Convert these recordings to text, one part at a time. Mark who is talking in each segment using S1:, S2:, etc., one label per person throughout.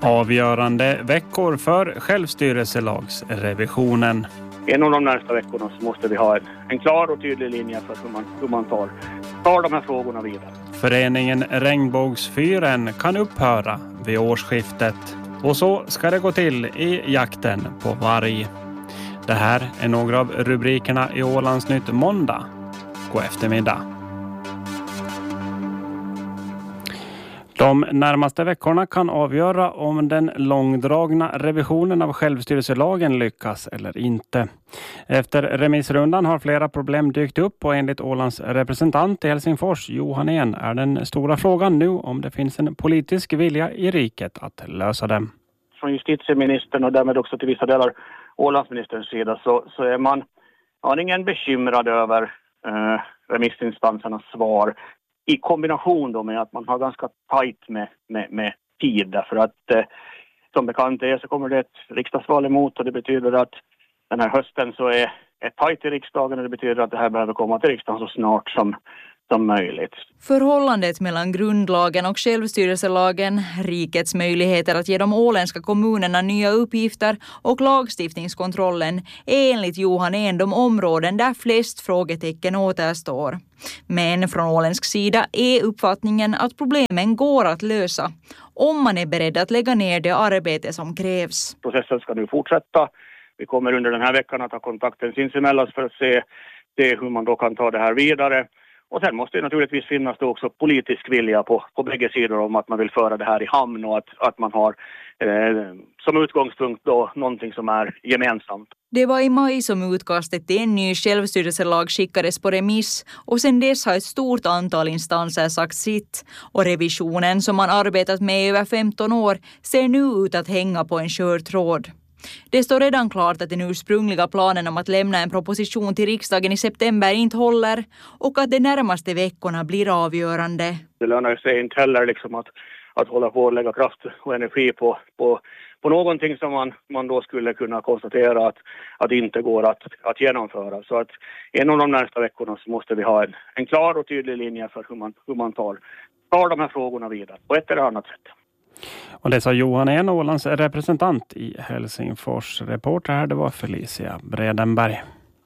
S1: Avgörande veckor för självstyrelselagsrevisionen.
S2: En av de närmaste veckorna så måste vi ha en klar och tydlig linje för hur man tar de här frågorna vidare.
S1: Föreningen Regnbågsfyren kan upphöra vid årsskiftet. Och så ska det gå till i jakten på varg. Det här är några av rubrikerna i Ålandsnytt måndag. God eftermiddag. De närmaste veckorna kan avgöra om den långdragna revisionen av självstyrelselagen lyckas eller inte. Efter remissrundan har flera problem dykt upp och enligt Ålands representant i Helsingfors, Johan En, är den stora frågan nu om det finns en politisk vilja i riket att lösa dem.
S2: Från justitieministern och därmed också till vissa delar Ålandsministerns sida så är man aningen bekymrad över remissinstansernas svar. I kombination då med att man har ganska tajt med tid. Därför att som bekant är så kommer det ett riksdagsval emot och det betyder att den här hösten så är tajt i riksdagen och det betyder att det här behöver komma till riksdagen så snart som möjligt.
S3: Förhållandet mellan grundlagen och självstyrelselagen, rikets möjligheter att ge de åländska kommunerna nya uppgifter och lagstiftningskontrollen är enligt Johan En de områden där flest frågetecken återstår. Men från åländsk sida är uppfattningen att problemen går att lösa om man är beredd att lägga ner det arbete som krävs.
S2: Processen ska nu fortsätta. Vi kommer under den här veckan att ha kontakten sinsemellan för att se hur man då kan ta det här vidare. Och sen måste det naturligtvis finnas då också politisk vilja på bägge sidor om att man vill föra det här i hamn och att man har som utgångspunkt då någonting som är gemensamt.
S3: Det var i maj som utkastet till en ny självstyrelselag skickades på remiss och sedan dess har ett stort antal instanser sagt sitt. Och revisionen som man arbetat med i över 15 år ser nu ut att hänga på en skör tråd. Det står redan klart att den ursprungliga planen om att lämna en proposition till riksdagen i september inte håller och att de närmaste veckorna blir avgörande.
S2: Det lönar sig inte heller liksom att hålla på och lägga kraft och energi på någonting som man då skulle kunna konstatera att det inte går att genomföra. Så att en av de närmaste veckorna så måste vi ha en klar och tydlig linje för hur man tar de här frågorna vidare på ett eller annat sätt.
S1: Och det sa Johan En, Ålands representant i Helsingfors. Reporter här, det var Felicia Bredenberg.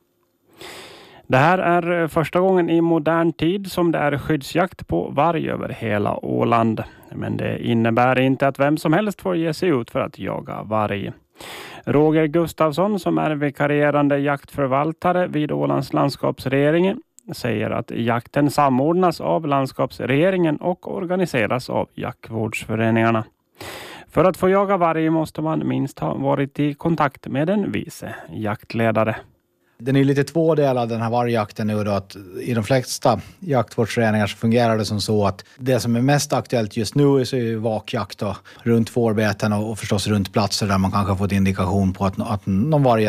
S1: Det här är första gången i modern tid som det är skyddsjakt på varg över hela Åland. Men det innebär inte att vem som helst får ge sig ut för att jaga varg. Roger Gustafsson, som är vikarierande jaktförvaltare vid Ålands landskapsregering, säger att jakten samordnas av landskapsregeringen och organiseras av jaktvårdsföreningarna. För att få jaga varg måste man minst ha varit i kontakt med en vice jaktledare.
S4: Den är lite tvådelad den här vargjakten nu då, att i de flesta jaktvårdsföreningar så fungerar det som så att det som är mest aktuellt just nu är ju vakjakt då, runt fårbeten och förstås runt platser där man kanske har fått indikation på att någon varg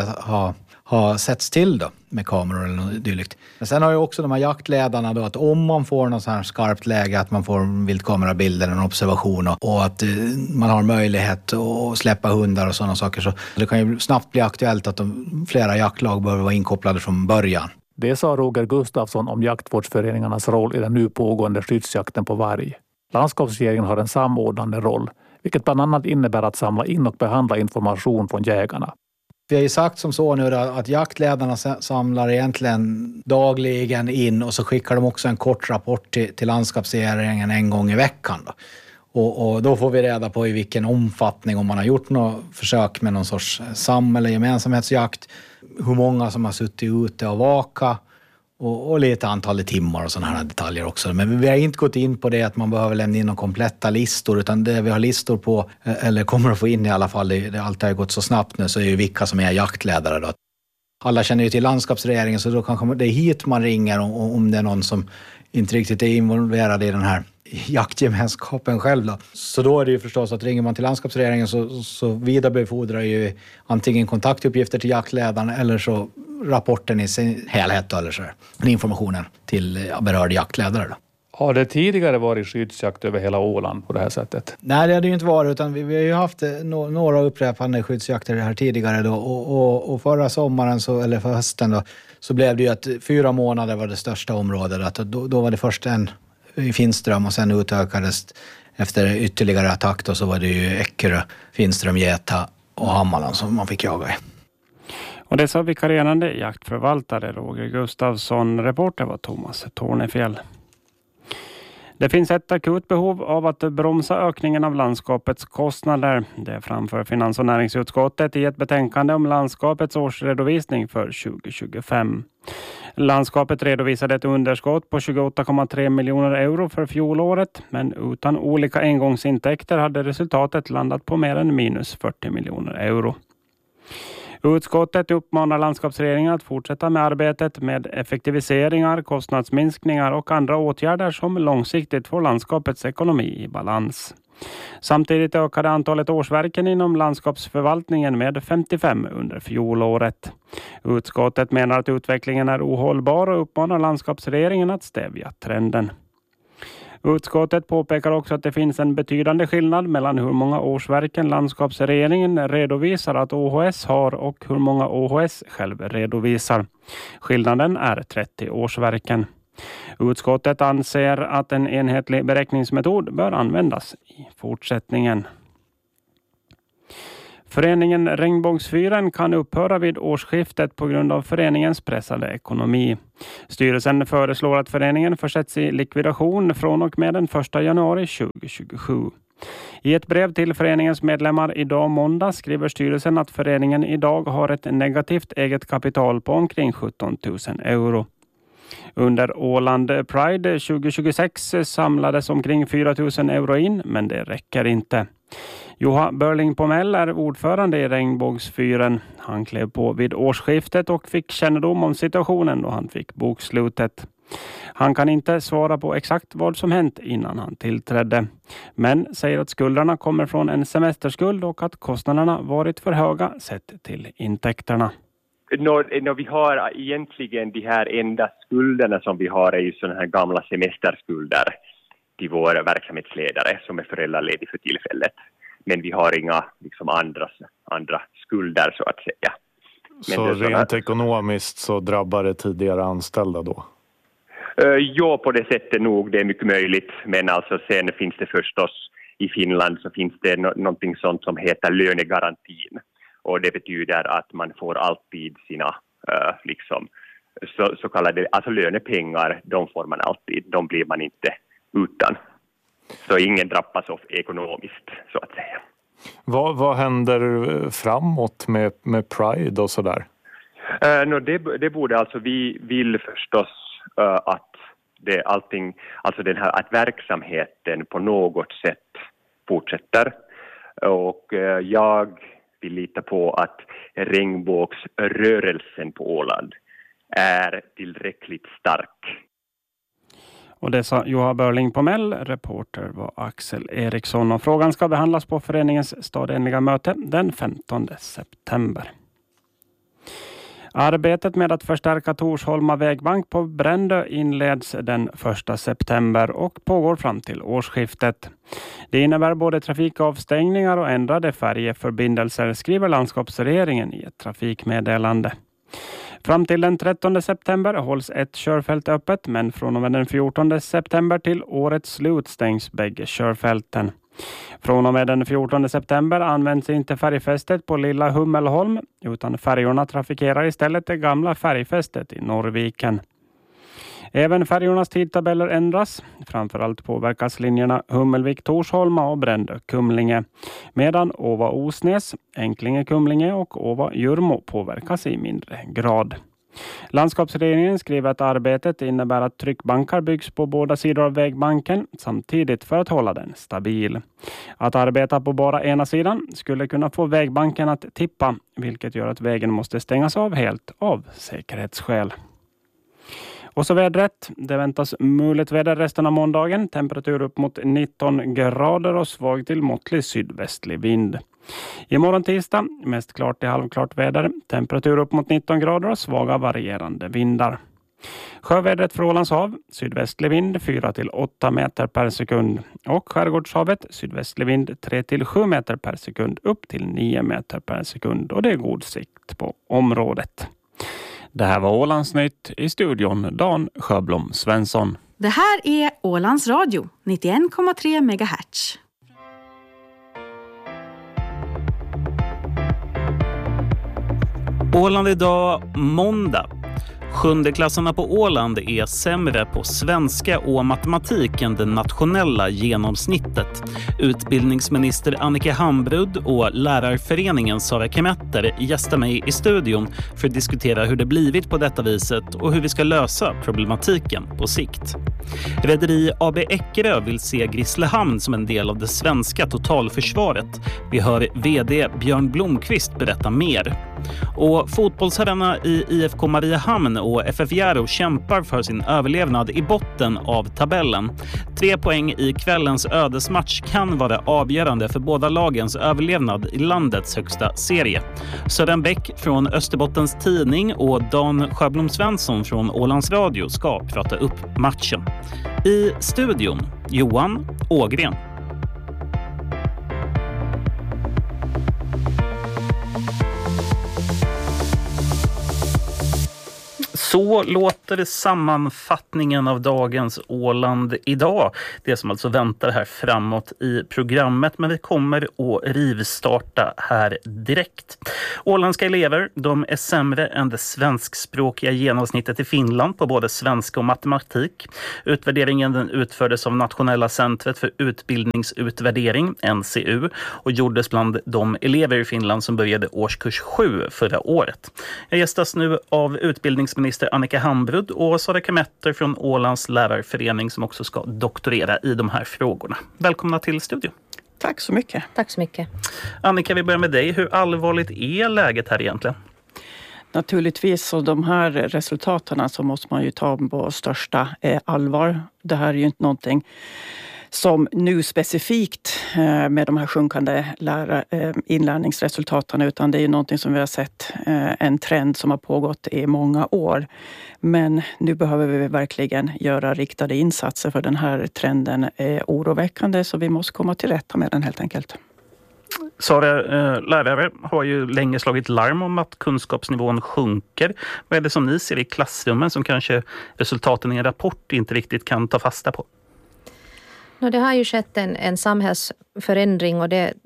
S4: har setts till då med kameror eller något dylikt. Men sen har ju också de här jaktledarna då att om man får något så här skarpt läge att man får viltkamerabilder, en observation och att man har möjlighet att släppa hundar och sådana saker så det kan ju snabbt bli aktuellt att flera jaktlag behöver vara inkopplade från början.
S5: Det sa Roger Gustafsson om jaktvårdsföreningarnas roll i den nu pågående skyddsjakten på varg. Landskapsregeringen har en samordnande roll, vilket bland annat innebär att samla in och behandla information från jägarna.
S4: Vi har ju sagt som så nu att jaktledarna samlar egentligen dagligen in och så skickar de också en kort rapport till landskapsregeringen en gång i veckan då. Och då får vi reda på i vilken omfattning, om man har gjort något försök med någon sorts eller gemensamhetsjakt, hur många som har suttit ute och vaka och lite antalet timmar och sådana här detaljer också. Men vi har inte gått in på det att man behöver lämna in några kompletta listor, utan det vi har listor på, eller kommer att få in i alla fall, det alltid har gått så snabbt nu, så är ju vilka som är jaktledare då. Alla känner ju till landskapsregeringen, så då kanske det är hit man ringer om det är någon som inte riktigt är involverad i den här jaktgemenskapen själv då. Så då är det ju förstås att ringer man till landskapsregeringen så vidarebefordrar ju antingen kontaktuppgifter till jaktledaren eller så rapporten i sin helhet eller så informationen till berörd jaktledare då.
S5: Har det tidigare varit skyddsjakt över hela Åland på det här sättet?
S4: Nej, det hade ju inte varit, utan vi har ju haft några upprepande skyddsjakter här tidigare då och förra sommaren eller för hösten då så blev det ju att 4 månader var det största området. Att då var det först en i Finström och sen utökades efter ytterligare attack då så var det ju Eckerö, Finström, Geta och Hammarland som man fick jaga i.
S1: Och det sa vikarierande jaktförvaltare Roger Gustafsson. Reporter var Thomas Tornefjäll. Det finns ett akut behov av att bromsa ökningen av landskapets kostnader. Det framför Finans- och näringsutskottet i ett betänkande om landskapets årsredovisning för 2025. Landskapet redovisade ett underskott på 28,3 miljoner euro för fjolåret, men utan olika engångsintäkter hade resultatet landat på mer än minus 40 miljoner euro. Utskottet uppmanar landskapsregeringen att fortsätta med arbetet med effektiviseringar, kostnadsminskningar och andra åtgärder som långsiktigt får landskapets ekonomi i balans. Samtidigt ökade antalet årsverken inom landskapsförvaltningen med 55 under fjolåret. Utskottet menar att utvecklingen är ohållbar och uppmanar landskapsregeringen att stävja trenden. Utskottet påpekar också att det finns en betydande skillnad mellan hur många årsverken landskapsregeringen redovisar att OHS har och hur många OHS själv redovisar. Skillnaden är 30 årsverken. Utskottet anser att en enhetlig beräkningsmetod bör användas i fortsättningen. Föreningen Regnbågsfyren kan upphöra vid årsskiftet på grund av föreningens pressade ekonomi. Styrelsen föreslår att föreningen försätts i likvidation från och med den 1 januari 2027. I ett brev till föreningens medlemmar idag måndag skriver styrelsen att föreningen idag har ett negativt eget kapital på omkring 17 000 euro. Under Åland Pride 2026 samlades omkring 4 000 euro in, men det räcker inte. Joha Börling Pomell är ordförande i Regnbågsfyren. Han klev på vid årsskiftet och fick kännedom om situationen då han fick bokslutet. Han kan inte svara på exakt vad som hänt innan han tillträdde, men säger att skulderna kommer från en semesterskuld och att kostnaderna varit för höga sett till intäkterna.
S6: När vi har egentligen de här enda skulderna som vi har är ju sådana här gamla semesterskulder till våra verksamhetsledare som är föräldraledig för tillfället. Men vi har inga liksom andra skulder så att säga.
S7: Så rent ekonomiskt så drabbar det tidigare anställda då?
S6: Ja, på det sättet nog. Det är mycket möjligt. Men alltså sen finns det förstås i Finland så finns det någonting sånt som heter lönegarantin. Och det betyder att man får alltid sina så kallade alltså lönepengar. De får man alltid. De blir man inte utan. Så ingen drabbas av ekonomiskt så att säga.
S7: Vad händer framåt med Pride och sådär?
S6: Det borde alltså vi vill förstås att det allting, alltså den här att verksamheten på något sätt fortsätter. Och jag vill lita på att regnbågsrörelsen på Åland är tillräckligt stark.
S1: Och det sa Joha Börling Pomell, reporter var Axel Eriksson. Och frågan ska behandlas på föreningens stadsenliga möte den 15 september. Arbetet med att förstärka Torsholma vägbank på Brändö inleds den 1 september och pågår fram till årsskiftet. Det innebär både trafikavstängningar och ändrade färjeförbindelser, skriver landskapsregeringen i ett trafikmeddelande. Fram till den 13 september hålls ett körfält öppet, men från och med den 14 september till årets slut stängs bägge körfälten. Från och med den 14 september används inte färgfästet på Lilla Hummelholm, utan färjorna trafikerar istället det gamla färgfästet i Norrviken. Även färjornas tidtabeller ändras. Framförallt påverkas linjerna Hummelvik-Torsholma och Brändö-Kumlinge, medan Åva-Osnäs, Enklinge-Kumlinge och Åva-Jurmo påverkas i mindre grad. Landskapsregeringen skriver att arbetet innebär att tryckbankar byggs på båda sidor av vägbanken samtidigt för att hålla den stabil. Att arbeta på bara ena sidan skulle kunna få vägbanken att tippa, vilket gör att vägen måste stängas av helt av säkerhetsskäl. Och så vädret. Det väntas mulet väder resten av måndagen. Temperatur upp mot 19 grader och svag till måttlig sydvästlig vind. Imorgon tisdag mest klart till halvklart väder. Temperatur upp mot 19 grader och svaga varierande vindar. Sjövädret för Ålands hav. Sydvästlig vind 4-8 meter per sekund. Och skärgårdshavet sydvästlig vind 3-7 meter per sekund upp till 9 meter per sekund. Och det är god sikt på området. Det här var Ålandsnytt, i studion Dan Sjöblom Svensson.
S8: Det här är Ålands Radio, 91,3 MHz.
S9: Åland idag, måndag. Sjundeklassarna på Åland är sämre på svenska och matematik än det nationella genomsnittet. Utbildningsminister Annika Hambrud och lärarföreningen Sara Kemetter gästar mig i studion för att diskutera hur det blivit på detta viset och hur vi ska lösa problematiken på sikt. Rederi AB Eckerö vill se Grisslehamn som en del av det svenska totalförsvaret. Vi hör vd Björn Blomqvist berätta mer. Och fotbollsherrarna i IFK Mariehamn och FF Järå kämpar för sin överlevnad i botten av tabellen. 3 poäng i kvällens ödesmatch kan vara avgörande för båda lagens överlevnad i landets högsta serie. Sören Bäck från Österbottens Tidning och Dan Sjöblom Svensson från Ålands Radio ska prata upp matchen. I studion, Johan Ågren. Så låter sammanfattningen av dagens Åland idag. Det som alltså väntar här framåt i programmet. Men vi kommer att rivstarta här direkt. Åländska elever, de är sämre än det svenskspråkiga genomsnittet i Finland på både svenska och matematik. Utvärderingen den utfördes av Nationella centret för utbildningsutvärdering, NCU, och gjordes bland de elever i Finland som började årskurs 7 förra året. Jag gästas nu av utbildningsminister Annika Hambrud och Sara Kemetter från Ålands lärarförening som också ska doktorera i de här frågorna. Välkomna till studion.
S10: Tack så mycket.
S11: Tack så mycket.
S9: Annika, vi börjar med dig. Hur allvarligt är läget här egentligen?
S10: Naturligtvis, så de här resultaten så måste man ju ta på största allvar. Det här är ju inte någonting som nu specifikt med de här sjunkande inlärningsresultaten, utan det är ju någonting som vi har sett en trend som har pågått i många år. Men nu behöver vi verkligen göra riktade insatser för den här trenden är oroväckande, så vi måste komma till rätta med den helt enkelt.
S9: Sara, lärare har ju länge slagit larm om att kunskapsnivån sjunker. Vad är det som ni ser i klassrummen som kanske resultaten i en rapport inte riktigt kan ta fasta på?
S11: Det har ju skett en samhällsförändring och det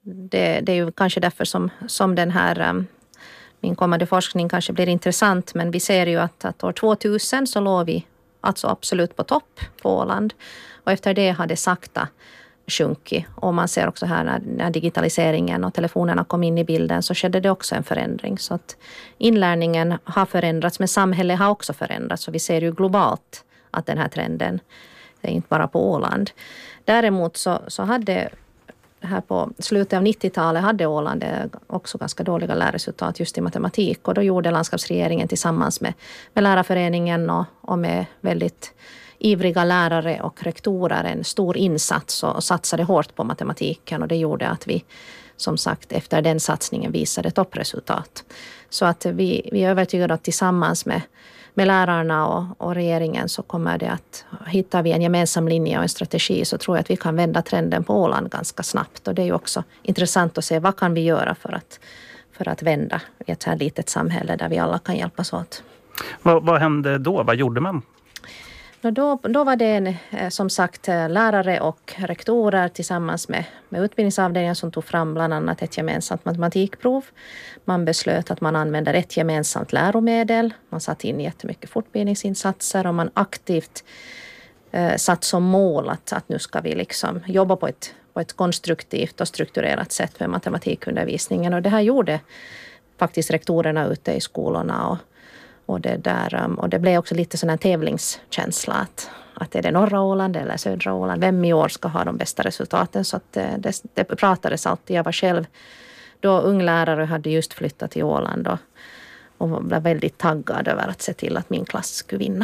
S11: är ju kanske därför som den här min kommande forskning kanske blir intressant. Men vi ser ju att år 2000 så låg vi alltså absolut på topp på Åland. Och efter det har det sakta sjunkit. Och man ser också här när digitaliseringen och telefonerna kom in i bilden så skedde det också en förändring. Så att inlärningen har förändrats, men samhället har också förändrats. Och vi ser ju globalt att den här trenden, det är inte bara på Åland. Däremot så hade här på slutet av 90-talet hade Åland också ganska dåliga lärresultat just i matematik. Och då gjorde landskapsregeringen tillsammans med lärarföreningen och med väldigt ivriga lärare och rektorer en stor insats och satsade hårt på matematiken. Och det gjorde att vi som sagt efter den satsningen visade toppresultat. Så att vi är övertygade att tillsammans med lärarna och regeringen så kommer det att hittar vi en gemensam linje och en strategi, så tror jag att vi kan vända trenden på Åland ganska snabbt. Och det är ju också intressant att se vad kan vi göra för att vända i ett här litet samhälle där vi alla kan hjälpas åt.
S9: Vad hände då? Vad gjorde man?
S11: Då var det som sagt lärare och rektorer tillsammans med utbildningsavdelningen som tog fram bland annat ett gemensamt matematikprov. Man beslöt att man använder ett gemensamt läromedel. Man satt in jättemycket fortbildningsinsatser och man aktivt satt som mål att nu ska vi liksom jobba på ett konstruktivt och strukturerat sätt med matematikundervisningen. Och det här gjorde faktiskt rektorerna ute i skolorna och det blev också lite sån här tävlingskänsla att är det norra Åland eller södra Åland, vem i år ska ha de bästa resultaten. Så att det pratades alltid. Jag var själv då ung lärare och hade just flyttat till Åland och var väldigt taggad över att se till att min klass skulle vinna.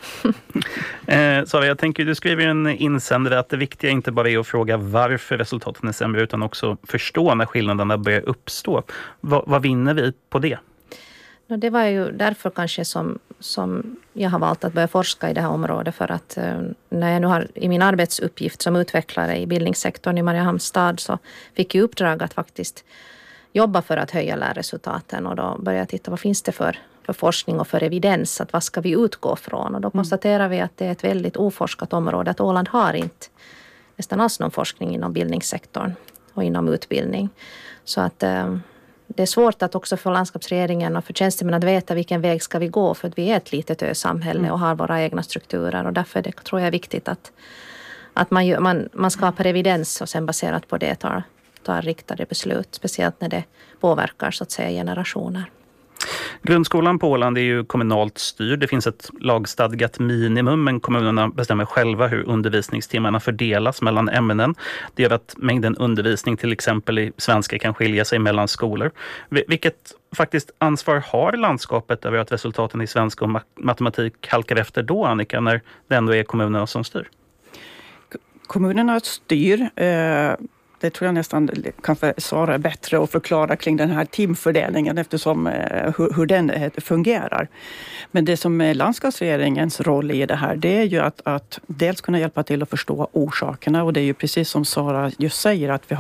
S9: Sara, jag tänker du skriver en insändare att det viktiga inte bara är att fråga varför resultaten är sämre utan också förstå när skillnaderna börjar uppstå. Vad vinner vi på det?
S11: Det var ju därför kanske som jag har valt att börja forska i det här området, för att när jag nu har i min arbetsuppgift som utvecklare i bildningssektorn i Mariehamns stad så fick jag uppdrag att faktiskt jobba för att höja lärresultaten, och då började jag titta vad finns det för forskning och för evidens. Att vad ska vi utgå från? Och då konstaterar vi att det är ett väldigt oforskat område. Att Åland har inte nästan alls någon forskning inom bildningssektorn och inom utbildning. Så att det är svårt att också för landskapsregeringen och för tjänstemän att veta vilken väg ska vi gå. För att vi är ett litet ösamhälle och har våra egna strukturer. Och därför det, tror jag är viktigt att man skapar evidens och sen baserat på det tar riktade beslut. Speciellt när det påverkar så att säga generationer.
S9: Grundskolan på Åland är ju kommunalt styrd. Det finns ett lagstadgat minimum, men kommunerna bestämmer själva hur undervisningstimmarna fördelas mellan ämnen. Det gör att mängden undervisning till exempel i svenska kan skilja sig mellan skolor. Vilket faktiskt ansvar har landskapet över att resultaten i svenska och matematik halkar efter då, Annika, när det ändå är kommunerna som styr?
S10: Kommunerna styr. Det tror jag nästan kan svara bättre och förklara kring den här timfördelningen eftersom hur den fungerar. Men det som är landskapsregeringens roll i det här, det är ju att dels kunna hjälpa till att förstå orsakerna, och det är ju precis som Sara just säger att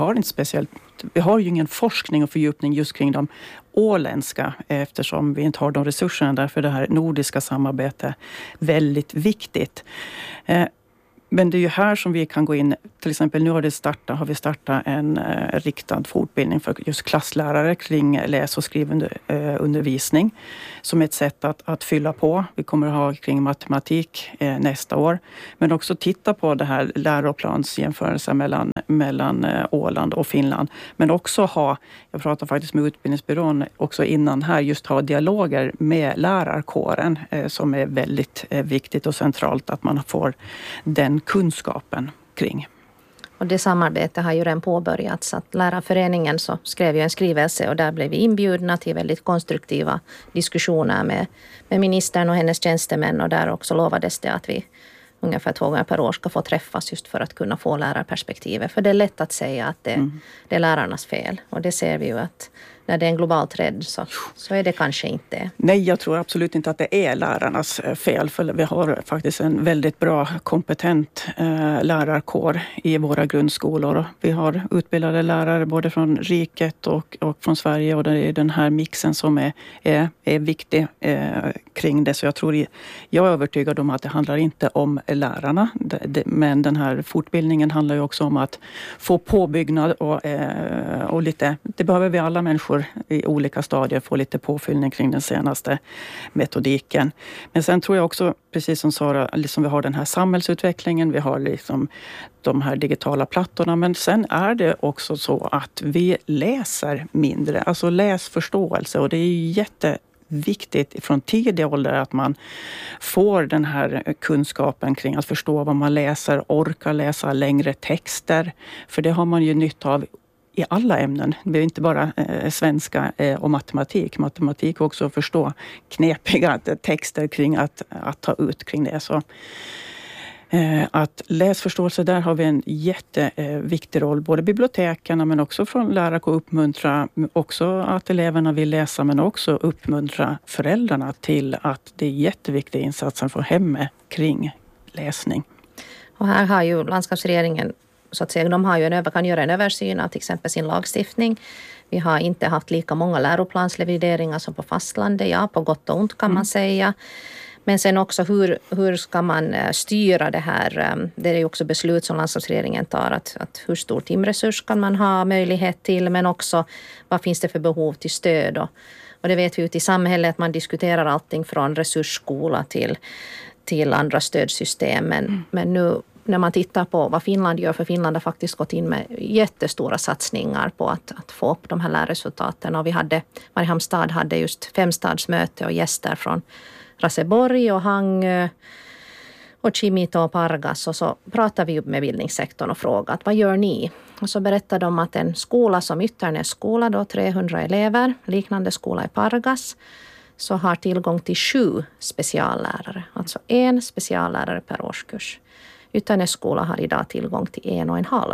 S10: vi har ju ingen forskning och fördjupning just kring de åländska eftersom vi inte har de resurserna. Därför det här nordiska samarbetet väldigt viktigt. Men det är ju här som vi kan gå in, till exempel nu har vi startat en riktad fortbildning för just klasslärare kring läs- och skrivundervisning som ett sätt att fylla på. Vi kommer att ha kring matematik nästa år, men också titta på det här läroplansjämförelsen mellan Åland och Finland. Men också jag pratar faktiskt med utbildningsbyrån också innan här, just ha dialoger med lärarkåren som är väldigt viktigt och centralt att man får den kunskapen kring.
S11: Och det samarbetet har ju redan påbörjats. Att Lärarföreningen så skrev ju en skrivelse och där blev vi inbjudna till väldigt konstruktiva diskussioner med ministern och hennes tjänstemän, och där också lovades det att vi ungefär 2 gånger per år ska få träffas just för att kunna få lärarperspektivet. För det är lätt att säga att det är lärarnas fel, och det ser vi ju att när det är en global trend så är det kanske inte.
S10: Nej, jag tror absolut inte att det är lärarnas fel. För vi har faktiskt en väldigt bra kompetent lärarkår i våra grundskolor. Vi har utbildade lärare både från riket och från Sverige. Och det är den här mixen som är viktig kring det. Så jag är övertygad om att det handlar inte om lärarna. Men den här fortbildningen handlar ju också om att få påbyggnad och lite, det behöver vi alla människor i olika stadier få lite påfyllning kring den senaste metodiken. Men sen tror jag också, precis som Sara, liksom vi har den här samhällsutvecklingen, vi har liksom de här digitala plattorna, men sen är det också så att vi läser mindre, alltså läsförståelse, och det är jätteviktigt från tidig ålder att man får den här kunskapen kring att förstå vad man läser, orka läsa längre texter, för det har man ju nytta av i alla ämnen. Det är inte bara svenska och matematik. Matematik också att förstå knepiga texter kring att ta ut kring det. Så att läsförståelse, där har vi en jätteviktig roll. Både bibliotekerna men också från lärare och uppmuntra också att eleverna vill läsa, men också uppmuntra föräldrarna till att det är jätteviktiga insatser från hemmet kring läsning.
S11: Och här har ju landskapsregeringen så att säga, kan göra en översyn av till exempel sin lagstiftning. Vi har inte haft lika många läroplansrevideringar som på fastlandet. Ja, på gott och ont kan man säga. Men sen också hur ska man styra det här? Det är ju också beslut som landskapsregeringen tar. Att hur stor timresurs kan man ha möjlighet till? Men också vad finns det för behov till stöd? Och det vet vi ute i samhället att man diskuterar allting från resursskola till andra stödsystem. Men nu när man tittar på vad Finland gör, för Finland har faktiskt gått in med jättestora satsningar på att få upp de här lärresultaten. Och Mariehamns stad hade just 5-stadsmöte och gäster från Raseborg och Hangö och Kimito och Pargas. Och så pratade vi med bildningssektorn och frågade vad gör ni? Och så berättade de att en skola som Ytternäs skola, då 300 elever, liknande skola i Pargas, så har tillgång till 7 speciallärare. Alltså 1 speciallärare per årskurs. Ytternäs skola har idag tillgång till 1,5.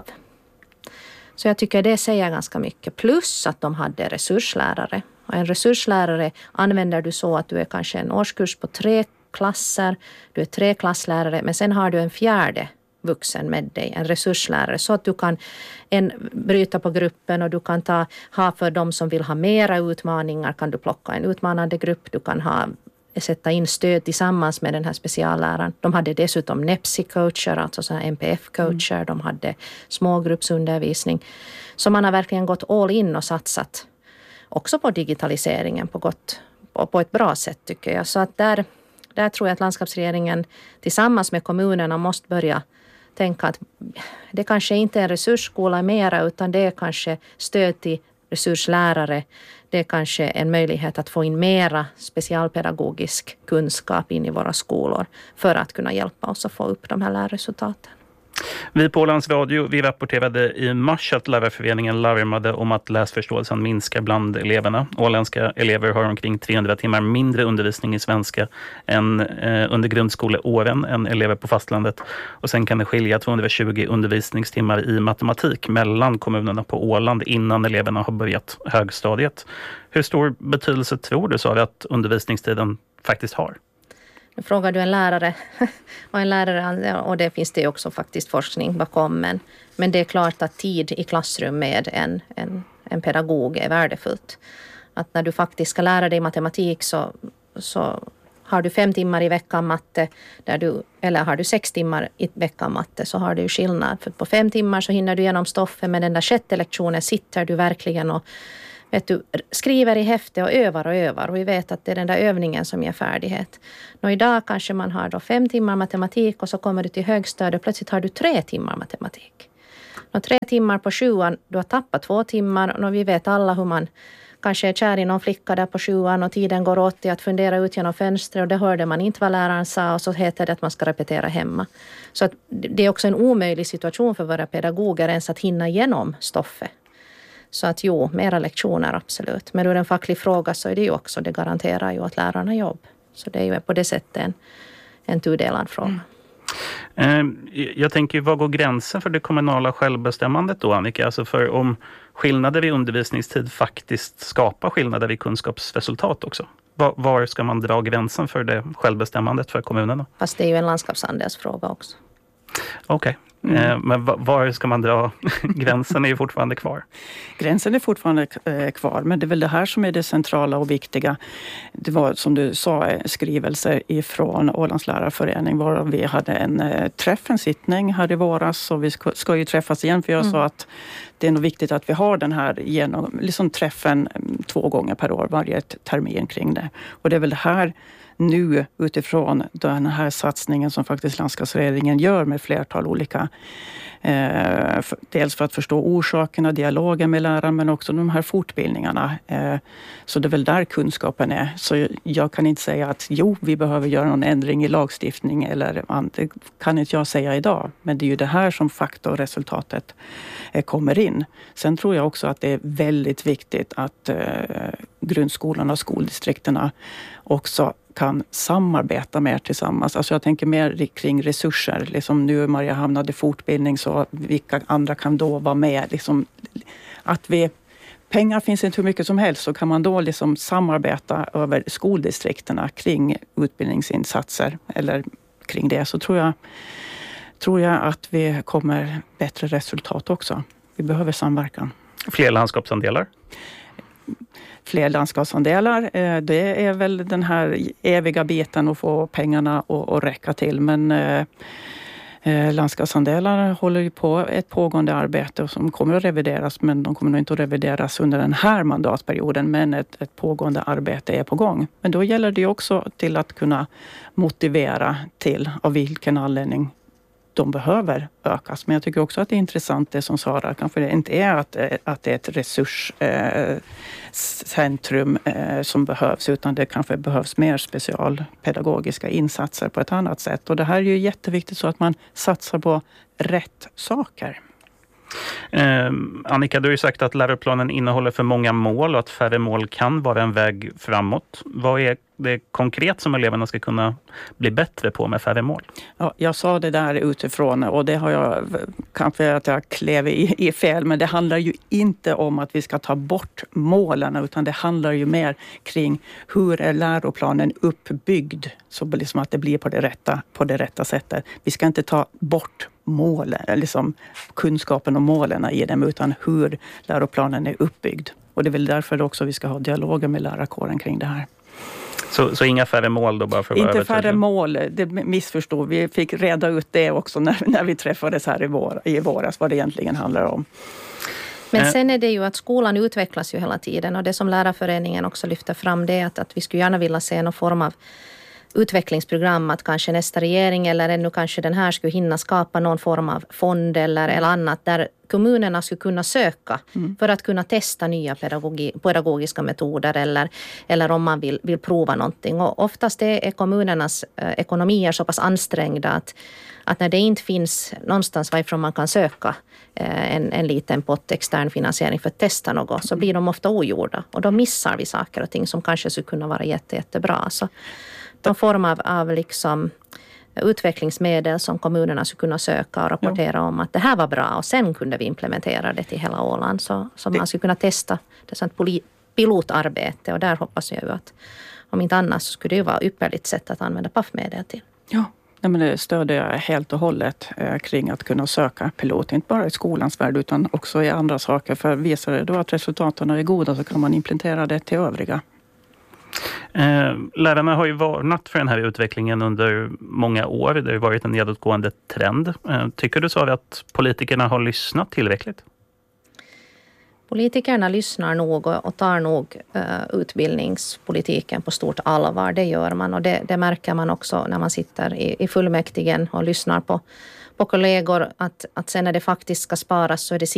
S11: Så jag tycker det säger ganska mycket. Plus att de hade resurslärare. Och en resurslärare använder du så att du är kanske en årskurs på 3 klasser. Du är 3 klasslärare, men sen har du en 4:e vuxen med dig, en resurslärare, så att du kan bryta på gruppen och du kan ha för de som vill ha mera utmaningar, kan du plocka en utmanande grupp, du kan sätta in stöd tillsammans med den här specialläraren. De hade dessutom NEPSI-coacher, alltså sådana MPF-coacher, de hade smågruppsundervisning. Så man har verkligen gått all in och satsat också på digitaliseringen på ett bra sätt, tycker jag. Så att där tror jag att landskapsregeringen tillsammans med kommunerna måste börja tänka att det kanske inte är en resursskola mera, utan det är kanske stöd till resurslärare. Det är kanske en möjlighet att få in mera specialpedagogisk kunskap in i våra skolor för att kunna hjälpa oss att få upp de här lärresultaten.
S9: Vi på Ålands Radio, vi rapporterade i mars att Lärarföreningen larmade om att läsförståelsen minskar bland eleverna. Åländska elever har omkring 300 timmar mindre undervisning i svenska än under grundskoleåren än elever på fastlandet. Och sen kan det skilja 220 undervisningstimmar i matematik mellan kommunerna på Åland innan eleverna har börjat högstadiet. Hur stor betydelse tror du, Sara, att undervisningstiden faktiskt har?
S11: Nu frågar du en lärare och det finns det också faktiskt forskning bakom. Men det är klart att tid i klassrum med en pedagog är värdefullt. Att när du faktiskt ska lära dig matematik så har du 5 timmar i veckan matte eller har du 6 timmar i veckan matte, så har du ju skillnad. För på 5 timmar så hinner du igenom stoffet, men den där 6:e lektionen sitter du verkligen och skriver i häfte och övar. Och vi vet att det är den där övningen som ger färdighet. Och idag kanske man har 5 timmar matematik och så kommer du till högstadiet och plötsligt har du 3 timmar matematik. Och 3 timmar på 7:an, du har tappat 2 timmar. Och vi vet alla hur man kanske är kär i någon flicka där på 7:an och tiden går åt till att fundera ut genom fönstret, och det hörde man inte vad läraren sa, och så heter det att man ska repetera hemma. Så att det är också en omöjlig situation för våra pedagoger ens att hinna igenom stoffet. Så att mera lektioner absolut. Men ur en facklig fråga så är det ju också, det garanterar ju att lärarna jobb. Så det är ju på det sättet en tudelad fråga.
S9: Jag tänker, vad går gränsen för det kommunala självbestämmandet då, Annika? Alltså för om skillnader i undervisningstid faktiskt skapar skillnader i kunskapsresultat också. Var ska man dra gränsen för det självbestämmandet för kommunerna?
S11: Fast det är ju en landskapsandelsfråga också.
S9: Okej. Men var ska man dra? Gränsen är ju fortfarande kvar.
S10: Gränsen är fortfarande kvar, men det är väl det här som är det centrala och viktiga. Det var, som du sa, skrivelser ifrån Ålands lärarförening, var vi hade en sittning här i våras, och vi ska ju träffas igen, för jag sa att det är nog viktigt att vi har den här träffen 2 gånger per år, varje termin kring det. Och det är väl det här nu utifrån den här satsningen som faktiskt landskapsregeringen gör med flertal olika, dels för att förstå orsakerna, dialogen med läraren, men också de här fortbildningarna. Så det är väl där kunskapen är. Så jag kan inte säga att vi behöver göra någon ändring i lagstiftning, eller det kan inte jag säga idag. Men det är ju det här som faktorresultatet kommer in. Sen tror jag också att det är väldigt viktigt att grundskolan och skoldistrikterna också kan samarbeta mer tillsammans. Alltså jag tänker mer kring resurser. Liksom nu Mariehamn hade fortbildning, så vilka andra kan då vara med? Liksom att pengar finns inte hur mycket som helst, så kan man då liksom samarbeta över skoldistrikterna kring utbildningsinsatser eller kring det, så tror jag att vi kommer bättre resultat också. Vi behöver samverkan.
S9: Fler landskapsandelar?
S10: Fler landskapsandelar, det är väl den här eviga biten att få pengarna att räcka till. Men landskapsandelar håller ju på ett pågående arbete som kommer att revideras, men de kommer nog inte att revideras under den här mandatperioden, men ett pågående arbete är på gång. Men då gäller det också till att kunna motivera till av vilken anledning de behöver ökas. Men jag tycker också att det är intressant det som Sara, kanske det inte är att det är ett resurscentrum som behövs, utan det kanske behövs mer specialpedagogiska insatser på ett annat sätt. Och det här är ju jätteviktigt, så att man satsar på rätt saker.
S9: Annika, du har ju sagt att läroplanen innehåller för många mål och att färre mål kan vara en väg framåt. Vad är det konkret som eleverna ska kunna bli bättre på med färre mål?
S10: Ja, jag sa det där utifrån, och det har jag kanske att jag klev i fel, men det handlar ju inte om att vi ska ta bort målen, utan det handlar ju mer kring hur är läroplanen uppbyggd, så liksom att det blir på det rätta sättet. Vi ska inte ta bort målen, liksom kunskapen om målen i dem, utan hur läroplanen är uppbyggd. Och det är väl därför också vi ska ha dialoger med lärarkåren kring det här.
S9: Så inga färre mål då bara för att vara
S10: inte färre mål, det missförstod. Vi fick reda ut det också när vi träffades här i våras, vad det egentligen handlar om.
S11: Men sen är det ju att skolan utvecklas ju hela tiden, och det som lärarföreningen också lyfter fram, det är att vi skulle gärna vilja se någon form av utvecklingsprogram, att kanske nästa regering eller ännu kanske den här skulle hinna skapa någon form av fond eller annat där kommunerna skulle kunna söka för att kunna testa nya pedagogiska metoder eller om man vill prova någonting. Och oftast är kommunernas ekonomier så pass ansträngda att när det inte finns någonstans varifrån man kan söka en liten pott extern finansiering för att testa något, så blir de ofta ogjorda. Och då missar vi saker och ting som kanske skulle kunna vara jättebra. Så någon form av liksom utvecklingsmedel som kommunerna skulle kunna söka och rapportera om att det här var bra, och sen kunde vi implementera det till hela Åland, så man skulle kunna testa det sånt pilotarbete, och där hoppas jag ju att om inte annars så skulle det ju vara ypperligt sätt att använda PAF-medel till.
S10: Ja. Nej, men det stöder jag helt och hållet kring att kunna söka pilot, inte bara i skolans värld utan också i andra saker, för visar det då att resultaten är goda så kan man implementera det till övriga.
S9: Lärarna har ju varnat för den här utvecklingen under många år. Det har ju varit en nedåtgående trend. Tycker du så att politikerna har lyssnat tillräckligt?
S11: Politikerna lyssnar nog och tar nog utbildningspolitiken på stort allvar. Det gör man, och det märker man också när man sitter i fullmäktigen och lyssnar på kollegor, att sen när det faktiskt ska sparas så är det